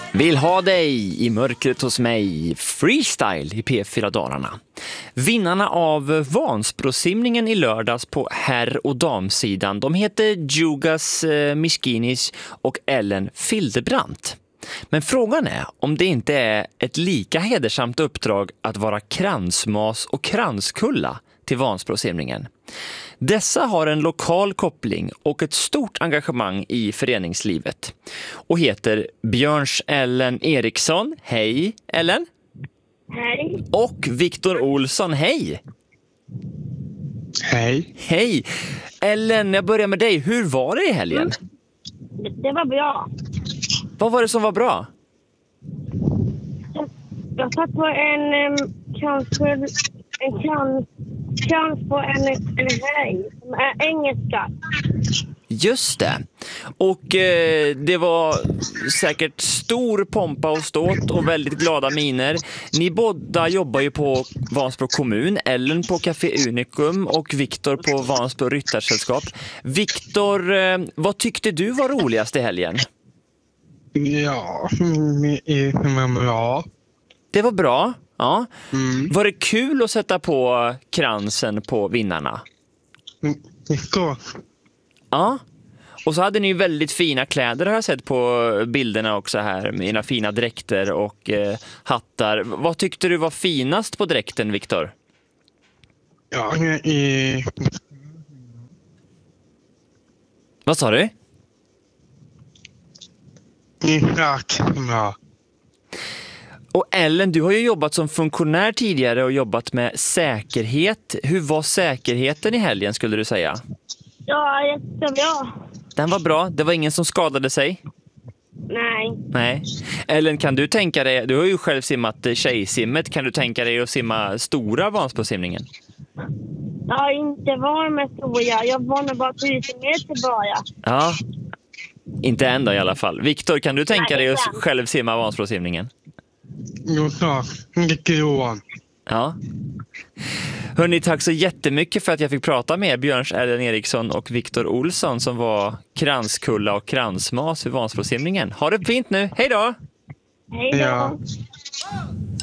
Vill ha dig i mörkret hos mig. Freestyle i P4 Dalarna. Vinnarna av Vansbrosimningen i lördags på herr- och damsidan, de heter Djugas Miskinis och Ellen Fildebrandt. Men frågan är om det inte är ett lika hedersamt uppdrag att vara kransmas och kranskulla till Vansbrosimningen. Dessa har en lokal koppling och ett stort engagemang i föreningslivet och heter Björns Ellen Eriksson. Hej Ellen. Hej. Och Viktor Olsson. Hej. Hej. Hej. Ellen, jag börjar med dig. Hur var det i helgen? Det var bra. Vad var det som var bra? Jag satt på en krans på en hej som är engelska. Just det. Och det var säkert stor pompa och ståt och väldigt glada miner. Ni båda jobbar ju på Vansbro kommun, Ellen på Café Unicum och Viktor på Vansbro Ryttarsällskap. Viktor, vad tyckte du var roligast i helgen? Ja, det var bra. Det var bra, ja. Mm. Var det kul att sätta på kransen på vinnarna? Så. Ja. Och så hade ni väldigt fina kläder, har jag sett på bilderna också här, med era fina dräkter och hattar. Vad tyckte du var finast på dräkten, Viktor? Ja, Vad sa du? bra. Och Ellen, du har ju jobbat som funktionär tidigare och jobbat med säkerhet. Hur var säkerheten i helgen, skulle du säga? Ja, jättebra. Den var bra. Det var ingen som skadade sig? Nej. Ellen, kan du tänka dig, du har ju själv simmat tjejsimmet, kan du tänka dig att simma stora Vansbrosimningen? Ja, inte var med stora. Jag var med bara 1000 meter bara. Ja, inte än då i alla fall. Viktor, kan du tänka dig att inte än. själv simma Vansbrosimningen? Jo, så. Mycket Johan. Ja. Hörrni, tack så jättemycket för att jag fick prata med Björns Ellen Eriksson och Viktor Olsson som var kranskulla och kransmas i Vansbrosimningen. Ha det fint nu, hej då! Hej då. Ja.